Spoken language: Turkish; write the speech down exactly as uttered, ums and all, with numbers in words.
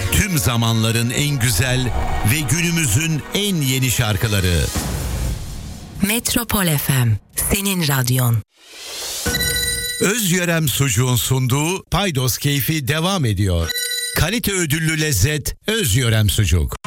Tüm zamanların en güzel ve günümüzün en yeni şarkıları. Metropol F M, senin radyon. Özyörem Sucuğun sunduğu Paydos Keyfi devam ediyor. Kalite ödüllü lezzet Özyörem Sucuk.